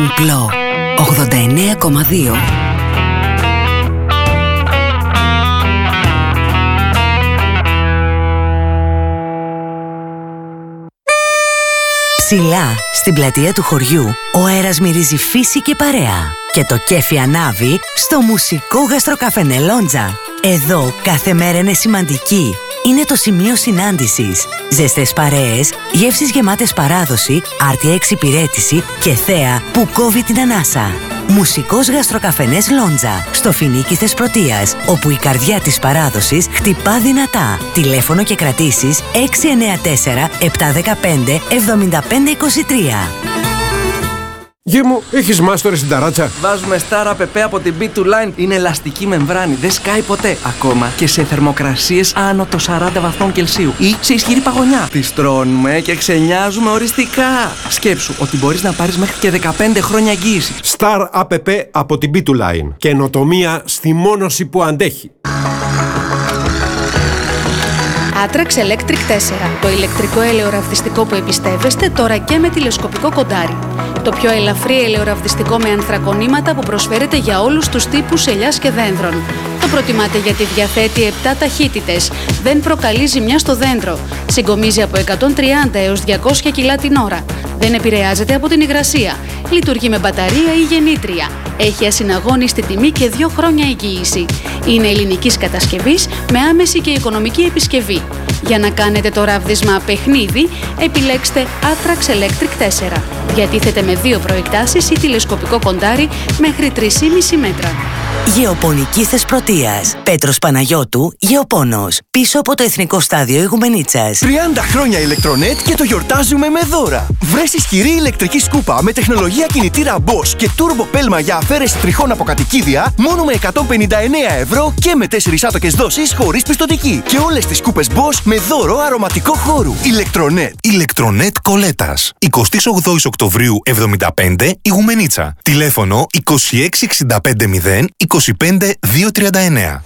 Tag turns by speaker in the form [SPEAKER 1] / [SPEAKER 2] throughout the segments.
[SPEAKER 1] Ενπλό 89,2. Ψηλά, στην πλατεία του χωριού, ο αέρας μυρίζει φύση και παρέα. Και το κέφι ανάβει στο μουσικό γαστροκαφενέ Λόντζα. Εδώ κάθε μέρα είναι σημαντική. Είναι το σημείο συνάντησης. Ζεστές παρέες, γεύσεις γεμάτες παράδοση, άρτια εξυπηρέτηση και θέα που κόβει την ανάσα. Μουσικός γαστροκαφενές Λόντζα, στο Φινίκι Θεσπρωτείας, όπου η καρδιά της παράδοσης χτυπά δυνατά. Τηλέφωνο και κρατήσεις 694 715 7523.
[SPEAKER 2] Γε μου, έχεις μάστορες στην ταράτσα?
[SPEAKER 3] Βάζουμε Star App από την B2 Line. Είναι ελαστική μεμβράνη, δεν σκάει ποτέ. Ακόμα και σε θερμοκρασίες άνω των 40 βαθμών Κελσίου ή σε ισχυρή παγωνιά. Τις τρώνουμε και ξενιάζουμε οριστικά. Σκέψου ότι μπορείς να πάρεις μέχρι και 15 χρόνια εγγύηση.
[SPEAKER 2] Star App από την B2 Line. Καινοτομία στη μόνωση που αντέχει.
[SPEAKER 4] Atrax Electric 4. Το ηλεκτρικό ελαιοραβδιστικό που εμπιστεύεστε τώρα και με τηλεσκοπικό κοντάρι. Το πιο ελαφρύ ελαιοραβδιστικό με ανθρακονήματα που προσφέρεται για όλους τους τύπους ελιάς και δένδρων. Το προτιμάτε γιατί διαθέτει 7 ταχύτητες. Δεν προκαλεί ζημιά στο δέντρο. Συγκομίζει από 130 έως 200 κιλά την ώρα. Δεν επηρεάζεται από την υγρασία. Λειτουργεί με μπαταρία ή γεννήτρια. Έχει ασυναγώνιστη τιμή και 2 χρόνια εγγύηση. Είναι ελληνικής κατασκευής με άμεση και οικονομική επισκευή. Για να κάνετε το ράβδισμα παιχνίδι, επιλέξτε Atrax Electric 4. Διατίθεται με 2 προεκτάσεις ή τηλεσκοπικό κοντάρι μέχρι 3,5 μέτρα.
[SPEAKER 1] Γεωπονική Θεσπρωτείας. Πέτρος Παναγιώτου, Γεωπόνος. Πίσω από το Εθνικό Στάδιο Ηγουμενίτσας.
[SPEAKER 5] 30 χρόνια ηλεκτρονέτ και το γιορτάζουμε με δώρα. Βρες ισχυρή ηλεκτρική σκούπα με τεχνολογία κινητήρα Bosch και turbo πέλμα για αφαίρεση τριχών από κατοικίδια μόνο με 159 ευρώ και με 4 άτοκες δόσεις χωρίς πιστωτική. Και όλες τις σκούπες Bosch με δώρο αρωματικό χώρου. Ηλεκτρονέτ.
[SPEAKER 6] Ηλεκτρονέτ Κολέτας. 28 Οκτωβρίου 75 Ηγουμενίτσα. Τηλέφωνο 26650 25239.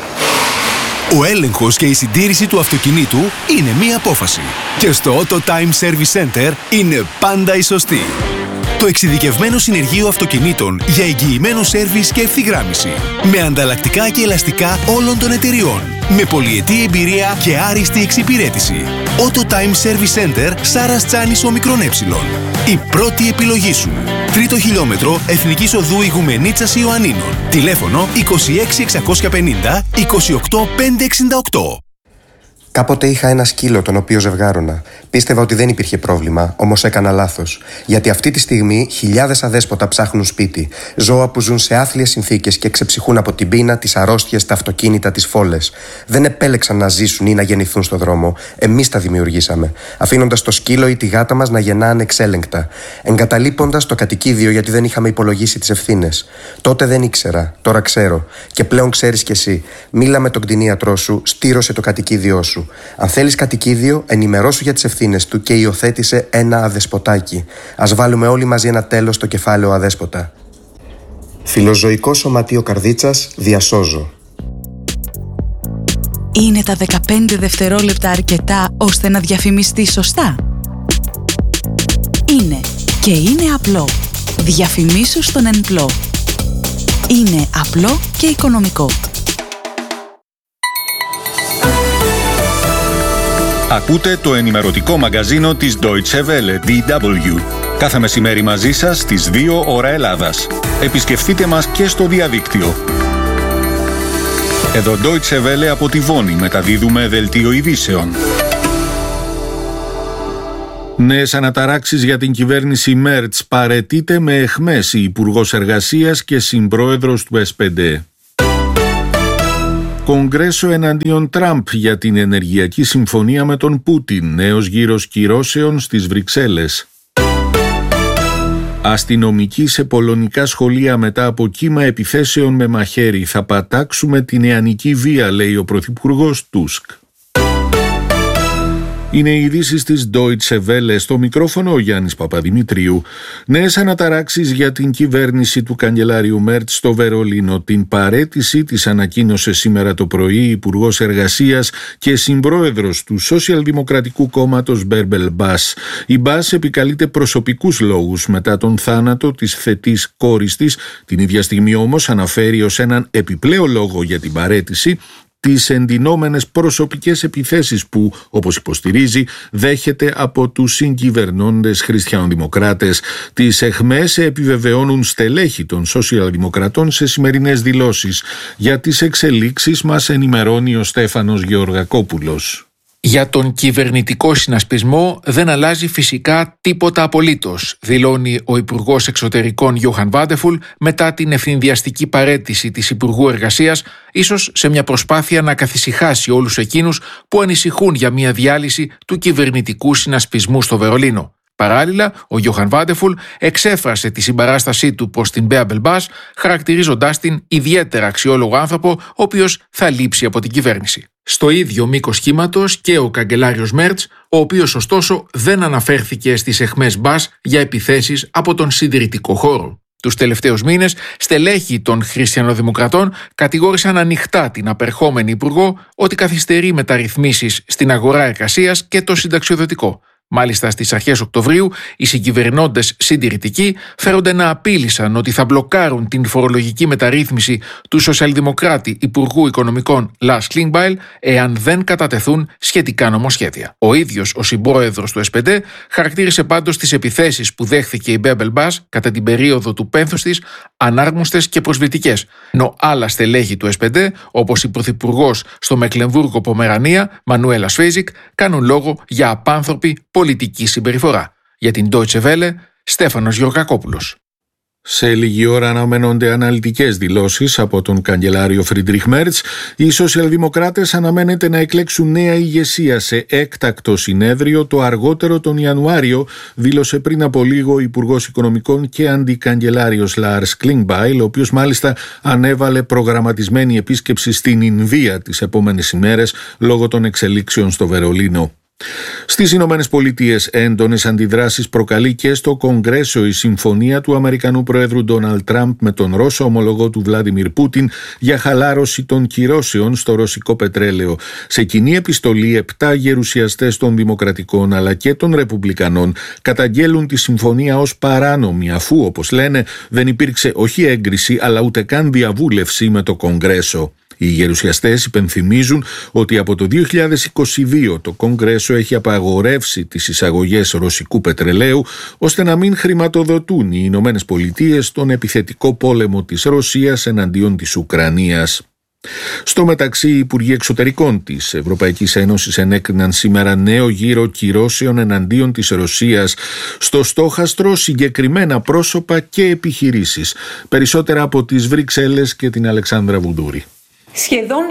[SPEAKER 6] Ο έλεγχος και η συντήρηση του αυτοκινήτου είναι μία απόφαση. Και στο Auto Time Service Center είναι πάντα η σωστή. Το εξειδικευμένο συνεργείο αυτοκινήτων για εγγυημένο σέρβις και ευθυγράμμιση. Με ανταλλακτικά και ελαστικά όλων των εταιριών. Με πολυετή εμπειρία και άριστη εξυπηρέτηση. Auto Time Service Center, Σάρας Τσάνης Ομικρόν Έψιλον. Η πρώτη επιλογή σου. 3ο χιλιόμετρο Εθνικής Οδού Ηγουμενίτσας Ιωαννίνων. Τηλέφωνο 26650 28568.
[SPEAKER 7] Κάποτε είχα ένα σκύλο τον οποίο ζευγάρωνα. Πίστευα ότι δεν υπήρχε πρόβλημα, όμως έκανα λάθος. Γιατί αυτή τη στιγμή χιλιάδες αδέσποτα ψάχνουν σπίτι. Ζώα που ζουν σε άθλιες συνθήκες και ξεψυχούν από την πείνα, τις αρρώστιες, τα αυτοκίνητα, τις φόλες. Δεν επέλεξαν να ζήσουν ή να γεννηθούν στο δρόμο. Εμείς τα δημιουργήσαμε. Αφήνοντας το σκύλο ή τη γάτα μας να γεννά ανεξέλεγκτα. Εγκαταλείποντας το κατοικίδιο γιατί δεν είχαμε υπολογίσει τις ευθύνες. Τότε δεν ήξερα, τώρα ξέρω. Και πλέον ξέρεις κι εσύ. Μίλα με τον κτηνίατρό σου, στήρωσε το κατοικίδιό σου. Αν θέλεις κατοικίδιο, ενημερώσου για τις ευθύνες του και υιοθέτησε ένα αδεσποτάκι. Ας βάλουμε όλοι μαζί ένα τέλος στο κεφάλαιο αδέσποτα. Φιλοζωικό Σωματείο Καρδίτσας, διασώζω.
[SPEAKER 8] Είναι τα 15 δευτερόλεπτα αρκετά ώστε να διαφημιστεί σωστά? Είναι και είναι απλό. Διαφημίσου στον Ενπλό. Είναι απλό και οικονομικό.
[SPEAKER 9] Ακούτε το ενημερωτικό μαγκαζίνο της Deutsche Welle, DW. Κάθε μεσημέρι μαζί σας στις 2 ώρα Ελλάδας. Επισκεφτείτε μας και στο διαδίκτυο. Εδώ Deutsche Welle από τη Βόνη μεταδίδουμε δελτίο ειδήσεων. Νέες αναταράξεις για την κυβέρνηση Μέρτς, παραιτείται με εχμές η Υπουργός Εργασίας και συμπρόεδρος του SPD. Κογκρέσο εναντίον Τραμπ για την ενεργειακή συμφωνία με τον Πούτιν, νέος γύρος κυρώσεων στις Βρυξέλλες. Αστυνομικοί σε πολωνικά σχολεία μετά από κύμα επιθέσεων με μαχαίρι. Θα πατάξουμε την νεανική βία, λέει ο Πρωθυπουργός Τούσκ. Είναι οι ειδήσεις της Deutsche Welle. Στο μικρόφωνο ο Γιάννης Παπαδημητρίου. Νέες αναταράξεις για την κυβέρνηση του καγκελάριου Μέρτς στο Βερολίνο. Την παραίτηση της ανακοίνωσε σήμερα το πρωί η Υπουργός Εργασίας και συμπρόεδρος του Σοσιαλδημοκρατικού Κόμματος Μπέρμπελ Μπάς. Η Μπάς επικαλείται προσωπικούς λόγους μετά τον θάνατο της θετής κόρης της. Την ίδια στιγμή όμως αναφέρει ως έναν επιπλέον λόγο για την παραίτηση τις εντυνόμενες προσωπικές επιθέσεις που, όπως υποστηρίζει, δέχεται από τους συγκυβερνώντες χριστιανοδημοκράτες. Τις εχμές επιβεβαιώνουν στελέχη των σοσιαλδημοκρατών σε σημερινές δηλώσεις. Για τις εξελίξεις μας ενημερώνει ο Στέφανος Γεωργακόπουλος.
[SPEAKER 10] Για τον κυβερνητικό συνασπισμό δεν αλλάζει φυσικά τίποτα απολύτως, δηλώνει ο Υπουργός Εξωτερικών Γιόχαν Βάντεφουλ μετά την ευθυνδιαστική παραίτηση της Υπουργού Εργασίας, ίσως σε μια προσπάθεια να καθησυχάσει όλους εκείνους που ανησυχούν για μια διάλυση του κυβερνητικού συνασπισμού στο Βερολίνο. Παράλληλα, ο Γιόχαν Βάντεφουλ εξέφρασε τη συμπαράστασή του προς την Μπέρμπελ Μπάς, χαρακτηρίζοντάς την ιδιαίτερα αξιόλογο άνθρωπο, ο οποίος θα λείψει από την κυβέρνηση. Στο ίδιο μήκος κύματος και ο καγκελάριος Μέρτς, ο οποίος ωστόσο δεν αναφέρθηκε στις εχμές Μπάς για επιθέσεις από τον συντηρητικό χώρο. Τους τελευταίους μήνες, στελέχη των χριστιανοδημοκρατών κατηγόρησαν ανοιχτά την απερχόμενη υπουργό ότι καθυστερεί μεταρρυθμίσεις στην αγορά εργασίας και το συνταξιοδοτικό. Μάλιστα στις αρχές Οκτωβρίου, οι συγκυβερνώντες συντηρητικοί φέρονται να απείλησαν ότι θα μπλοκάρουν την φορολογική μεταρρύθμιση του σοσιαλδημοκράτη Υπουργού Οικονομικών Λάρς Κλίνγκμπαιλ εάν δεν κατατεθούν σχετικά νομοσχέδια. Ο ίδιος ο συμπρόεδρος του SPD χαρακτήρισε πάντως τις επιθέσεις που δέχθηκε η Μπέρμπελ Μπάς κατά την περίοδο του πένθους της ανάρμοστες και προσβλητικές, ενώ άλλα στελέχη του SPD, όπως η πρωθυπουργός στο Μεκλεμβούργο Πομερανία, Μανουέλα Σφέιζικ, κάνουν λόγο για απάνθρωπη πολιτική συμπεριφορά. Για την Deutsche Welle, Στέφανος Γεωργακόπουλος.
[SPEAKER 9] Σε λίγη ώρα αναμένονται αναλυτικές δηλώσεις από τον καγκελάριο Φρίντριχ Μέρτς. Οι σοσιαλδημοκράτες αναμένεται να εκλέξουν νέα ηγεσία σε έκτακτο συνέδριο το αργότερο τον Ιανουάριο, δήλωσε πριν από λίγο ο Υπουργός Οικονομικών και αντικαγκελάριος Λάρς Κλίνγκμπαιλ, ο οποίος μάλιστα ανέβαλε προγραμματισμένη επίσκεψη στην Ινδία τις επόμενες ημέρες λόγω των εξελίξεων στο Βερολίνο. Στις Ηνωμένες Πολιτείες έντονες αντιδράσεις προκαλεί και στο Κογκρέσο η συμφωνία του Αμερικανού Προέδρου Ντόναλντ Τραμπ με τον Ρώσο ομολογό του Βλάντιμιρ Πούτιν για χαλάρωση των κυρώσεων στο ρωσικό πετρέλαιο. Σε κοινή επιστολή, 7 γερουσιαστές των Δημοκρατικών αλλά και των Ρεπουμπλικανών καταγγέλουν τη συμφωνία ως παράνομη, αφού, όπως λένε, δεν υπήρξε όχι έγκριση αλλά ούτε καν διαβούλευση με το Κογκρέσο. Οι γερουσιαστές υπενθυμίζουν ότι από το 2022 το Κογκρέσο έχει απαγορεύσει τις εισαγωγές ρωσικού πετρελαίου ώστε να μην χρηματοδοτούν οι Ηνωμένες Πολιτείες τον επιθετικό πόλεμο της Ρωσίας εναντίον της Ουκρανίας. Στο μεταξύ, οι Υπουργοί Εξωτερικών της Ευρωπαϊκής Ένωσης ενέκριναν σήμερα νέο γύρο κυρώσεων εναντίον της Ρωσίας, στο στόχαστρο συγκεκριμένα πρόσωπα και επιχειρήσεις. Περισσότερα από τις Βρυξέλλες και την Αλεξάνδρα Βουδούρη.
[SPEAKER 11] Σχεδόν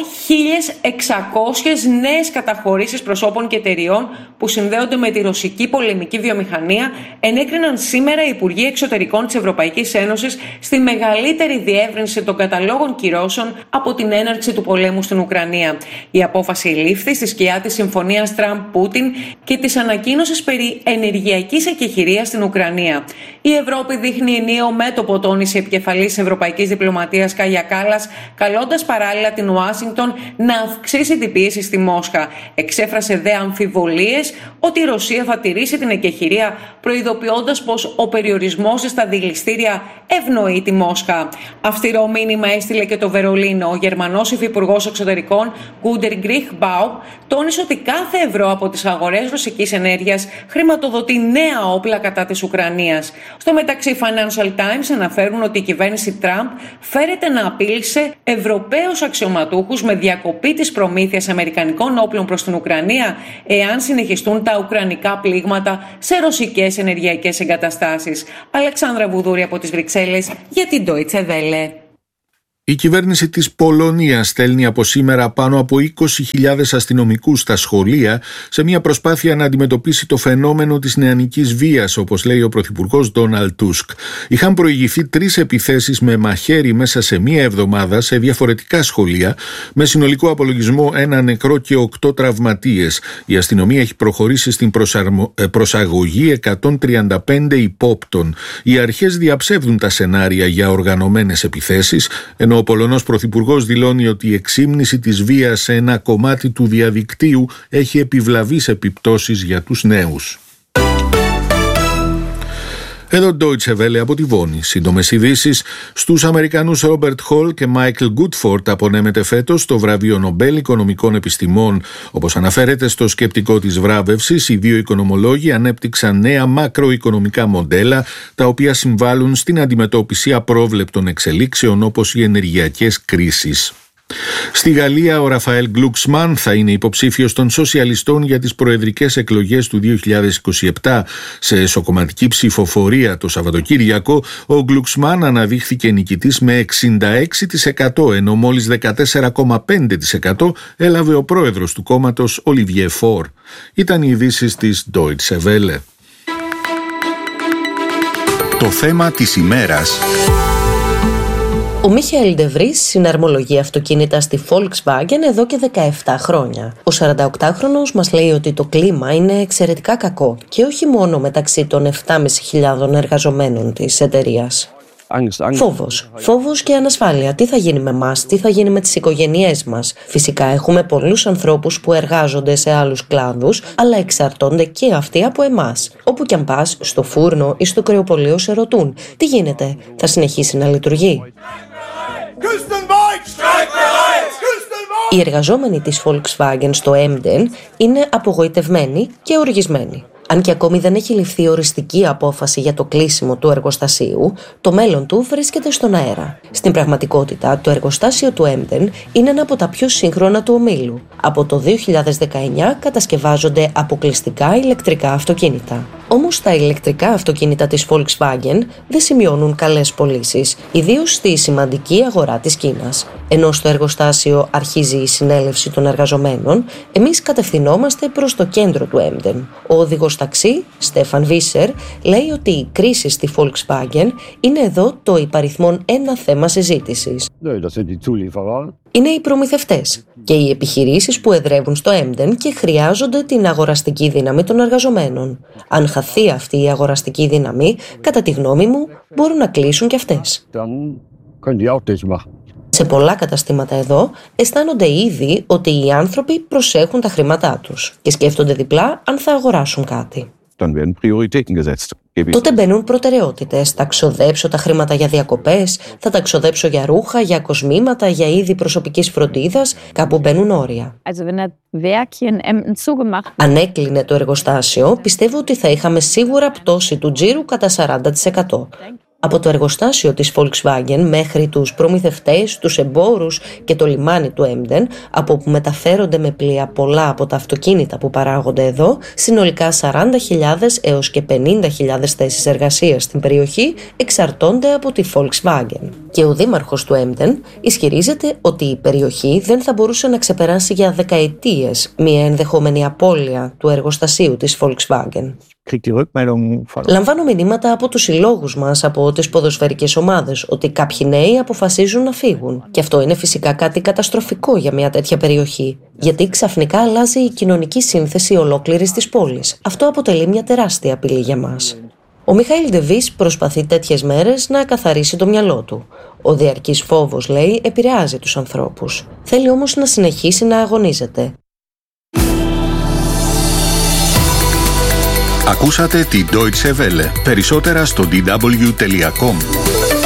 [SPEAKER 11] 1.600 νέες καταχωρήσεις προσώπων και εταιριών που συνδέονται με τη ρωσική πολεμική βιομηχανία ενέκριναν σήμερα οι Υπουργοί Εξωτερικών της Ευρωπαϊκής Ένωσης στη μεγαλύτερη διεύρυνση των καταλόγων κυρώσεων από την έναρξη του πολέμου στην Ουκρανία. Η απόφαση λήφθη στη σκιά της συμφωνίας Τραμπ-Πούτιν και της ανακοίνωσης περί ενεργειακής εκεχηρίας στην Ουκρανία. Η Ευρώπη δείχνει ενιαίο μέτωπο, τόνισε η επικεφαλής Ευρωπαϊκής Διπλωματίας Κάγια Κάλλας, καλώντας παράλληλα την Ουάσιγκτον να αυξήσει την πίεση στη Μόσχα. Εξέφρασε δε αμφιβολίες ότι η Ρωσία θα τηρήσει την εκεχηρία, προειδοποιώντας πως ο περιορισμός στα δηληστήρια ευνοεί τη Μόσχα. Αυστηρό μήνυμα έστειλε και το Βερολίνο. Ο Γερμανός Υφυπουργός Εξωτερικών Γκούντερ Γκριχμπάουμ τόνισε ότι κάθε ευρώ από τις αγορές ρωσικής ενέργειας χρηματοδοτεί νέα όπλα κατά της Ουκρανίας. Στο μεταξύ, Financial Times αναφέρουν ότι η κυβέρνηση Τραμπ φέρεται να απείλησε Ευρωπαίους αξιωματούχους με διακοπή της προμήθειας αμερικανικών όπλων προς την Ουκρανία εάν συνεχιστούν τα ουκρανικά πλήγματα σε ρωσικές ενεργειακές εγκαταστάσεις. Αλεξάνδρα Βουδούρη από τις Βρυξέλλες για την Deutsche Welle.
[SPEAKER 9] Η κυβέρνηση της Πολωνίας στέλνει από σήμερα πάνω από 20.000 αστυνομικούς στα σχολεία σε μια προσπάθεια να αντιμετωπίσει το φαινόμενο της νεανικής βίας, όπως λέει ο πρωθυπουργός Ντόναλντ Τούσκ. Είχαν προηγηθεί 3 επιθέσεις με μαχαίρι μέσα σε μία εβδομάδα σε διαφορετικά σχολεία, με συνολικό απολογισμό 1 νεκρό και 8 τραυματίες. Η αστυνομία έχει προχωρήσει στην προσαγωγή 135 υπόπτων. Οι αρχές διαψεύδουν τα σενάρια για οργανωμένες επιθέσεις, ενώ ο Πολωνός πρωθυπουργός δηλώνει ότι η εξύμνηση της βίας σε ένα κομμάτι του διαδικτύου έχει επιβλαβείς επιπτώσεις για τους νέους. Εδώ Deutsche Welle από τη Βόνη. Σύντομες ειδήσεις. Στους Αμερικανούς Ρόμπερτ Χολ και Μάικλ Γκούτφορντ απονέμεται φέτος το βραβείο Νομπέλ Οικονομικών Επιστημών. Όπως αναφέρεται στο σκεπτικό της βράβευσης, οι δύο οικονομολόγοι ανέπτυξαν νέα μακροοικονομικά μοντέλα, τα οποία συμβάλλουν στην αντιμετώπιση απρόβλεπτων εξελίξεων όπως οι ενεργειακές κρίσεις. Στη Γαλλία, ο Ραφαέλ Γκλουξμάν θα είναι υποψήφιος των σοσιαλιστών για τις προεδρικές εκλογές του 2027. Σε εσωκομματική ψηφοφορία το Σαββατοκύριακο, ο Γκλουξμάν αναδείχθηκε νικητής με 66%, ενώ μόλις 14,5% έλαβε ο πρόεδρος του κόμματος Ολιβιέ Φορ. Ήταν οι ειδήσεις της Deutsche Welle.
[SPEAKER 6] Το θέμα της ημέρας.
[SPEAKER 12] Ο Μίχαελ ντε Βρις συναρμολογεί αυτοκίνητα στη Volkswagen εδώ και 17 χρόνια. Ο 48χρονος μας λέει ότι το κλίμα είναι εξαιρετικά κακό και όχι μόνο μεταξύ των 7.500 εργαζομένων της εταιρείας. Φόβος και ανασφάλεια. Τι θα γίνει με εμάς, τι θα γίνει με τις οικογένειές μας. Φυσικά έχουμε πολλούς ανθρώπους που εργάζονται σε άλλους κλάδους, αλλά εξαρτώνται και αυτοί από εμάς. Όπου κι αν πας, στο φούρνο ή στο κρεοπωλείο σε ρωτούν τι γίνεται, θα συνεχίσει να λειτουργεί? Οι εργαζόμενοι της Volkswagen στο Emden είναι απογοητευμένοι και οργισμένοι. Αν και ακόμη δεν έχει ληφθεί οριστική απόφαση για το κλείσιμο του εργοστασίου, το μέλλον του βρίσκεται στον αέρα. Στην πραγματικότητα, το εργοστάσιο του Emden είναι ένα από τα πιο σύγχρονα του ομίλου. Από το 2019 κατασκευάζονται αποκλειστικά ηλεκτρικά αυτοκίνητα. Όμως τα ηλεκτρικά αυτοκίνητα της Volkswagen δεν σημειώνουν καλές πωλήσεις, ιδίως στη σημαντική αγορά της Κίνας. Ενώ στο εργοστάσιο αρχίζει η συνέλευση των εργαζομένων, εμείς κατευθυνόμαστε προς το κέντρο του Emden. Ο οδηγός ταξί, Στέφαν Βίσερ, λέει ότι η κρίση στη Volkswagen είναι εδώ το υπαριθμόν ένα θέμα συζήτησης. Είναι οι προμηθευτές και οι επιχειρήσεις που εδρεύουν στο Emden και χρειάζονται την αγοραστική δύναμη των εργαζομένων. Αν χαθεί αυτή η αγοραστική δύναμη, κατά τη γνώμη μου, μπορούν να κλείσουν και αυτές. Σε πολλά καταστήματα εδώ αισθάνονται ήδη ότι οι άνθρωποι προσέχουν τα χρήματά τους και σκέφτονται διπλά αν θα αγοράσουν κάτι. Τότε μπαίνουν προτεραιότητες. Θα ξοδέψω τα χρήματα για διακοπές, θα τα ξοδέψω για ρούχα, για κοσμήματα, για είδη προσωπικής φροντίδας. Κάπου μπαίνουν όρια. Αν έκλεινε το εργοστάσιο, πιστεύω ότι θα είχαμε σίγουρα πτώση του τζίρου κατά 40%. Από το εργοστάσιο της Volkswagen μέχρι τους προμηθευτές, τους εμπόρους και το λιμάνι του Emden, από όπου μεταφέρονται με πλοία πολλά από τα αυτοκίνητα που παράγονται εδώ, συνολικά 40.000 έως και 50.000 θέσεις εργασίας στην περιοχή εξαρτώνται από τη Volkswagen. Και ο δήμαρχος του Emden ισχυρίζεται ότι η περιοχή δεν θα μπορούσε να ξεπεράσει για δεκαετίες μια ενδεχόμενη απώλεια του εργοστασίου της Volkswagen. Λαμβάνω μηνύματα από τους συλλόγους μας, από τις ποδοσφαιρικές ομάδες, ότι κάποιοι νέοι αποφασίζουν να φύγουν. Και αυτό είναι φυσικά κάτι καταστροφικό για μια τέτοια περιοχή, γιατί ξαφνικά αλλάζει η κοινωνική σύνθεση ολόκληρης της πόλης. Αυτό αποτελεί μια τεράστια απειλή για μας. Ο Μιχαήλ ντε Βρις προσπαθεί τέτοιες μέρες να καθαρίσει το μυαλό του. Ο διαρκής φόβος, λέει, επηρεάζει τους ανθρώπους. Θέλει όμως να συνεχίσει να αγωνίζεται.
[SPEAKER 6] Ακούσατε τη Deutsche Welle. Περισσότερα στο dw.com.